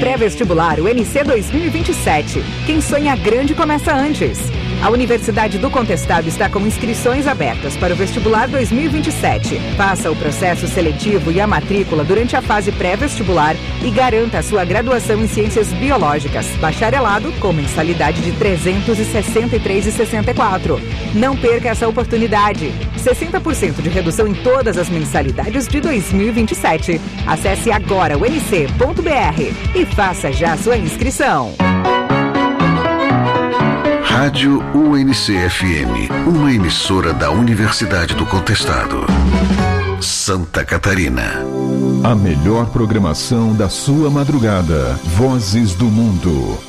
Pré-vestibular UNC 2027. Quem sonha grande começa antes. A Universidade do Contestado está com inscrições abertas para o vestibular 2027. Faça o processo seletivo e a matrícula durante a fase pré-vestibular e garanta a sua graduação em Ciências Biológicas, bacharelado com mensalidade de R$ 363,64. Não perca essa oportunidade. 60% de redução em todas as mensalidades de 2027. Acesse agora o unc.br e faça já sua inscrição. Rádio UNC-FM, uma emissora da Universidade do Contestado. Santa Catarina. A melhor programação da sua madrugada. Vozes do Mundo.